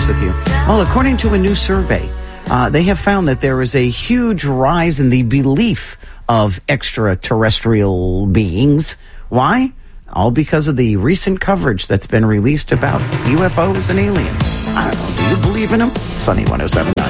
with you. Well, according to a new survey, they have found that there is a huge rise in the belief of extraterrestrial beings. Why? All because of the recent coverage that's been released about UFOs and aliens. I don't know. Do you believe in them? Sunny 107.9.